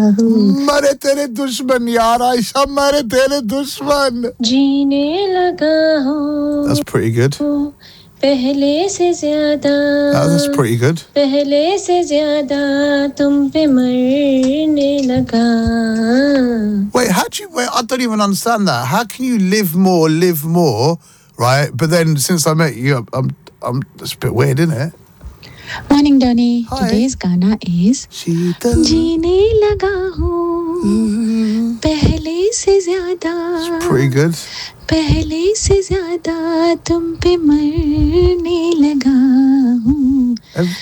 मरे तेरे दुश्मन यार आयशा मरे तेरे दुश्मन जीने लगा हूँ That's pretty good. पहले से ज्यादा That's pretty good. पहले से ज्यादा तुम पे मरने लगा Wait, I don't even understand that. How can you live more, right? But then since I met you, I'm it's a bit weird, isn't it? Morning, Donny. Hi. Today's Gana is Sheetal. जीने लगा हूँ पहले से ज्यादा It's pretty good. पहले से ज्यादा तुम पे मरने लगा हूँ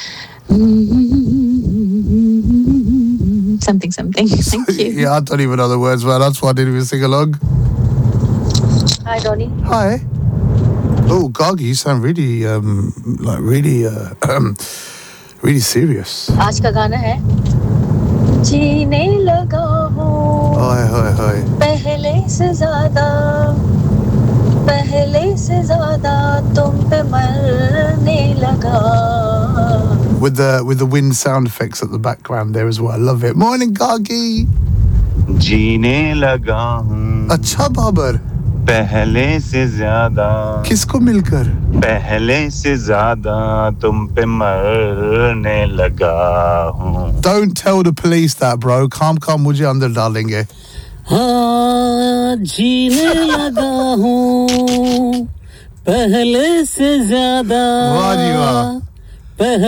something thank you Yeah, I don't even know the words, man. That's why I didn't even sing along. Hi Donny Hi. Oh, Gagi, you sound really, really serious. आज का गाना है जीने लगा हूँ Hi. पहले से ज्यादा तुम पे मरने लगा With the wind sound effects at the background there as well. I love it. Morning, Gagi. जीने लगा हूँ अच्छा बाबर पहले से ज्यादा किसको मिलकर पहले से ज्यादा तुम पे मरने लगा हूँ Don't tell the police that, bro. Calm मुझे अंदर डालेंगे. हाँ जीने लगा हूँ पहले से ज्यादा वाह जी वाह.